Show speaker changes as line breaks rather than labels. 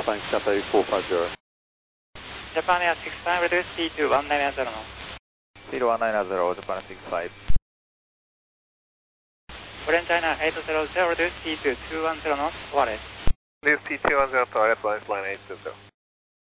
thanks, Cathay 450.
Japan Air 65, reduce C2 190 の。
C190, Japan 65.
Orange China 800, reduce C2 210の、終われ。
Reduce C210 to RS line 820.